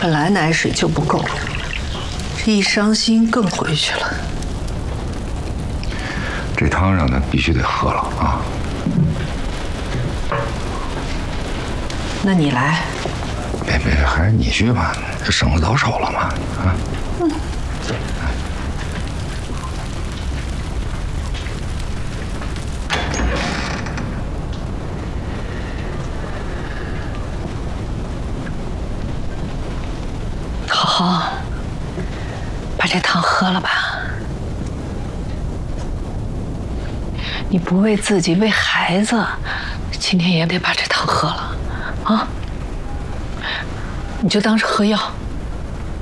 本来奶水就不够，这一伤心更回去了。 这汤让他必须得喝了啊！ 那你来。 别，还是你去吧，这省了到手了嘛啊！ 好，把这汤喝了吧。你不为自己，为孩子，今天也得把这汤喝了，啊！你就当是喝药。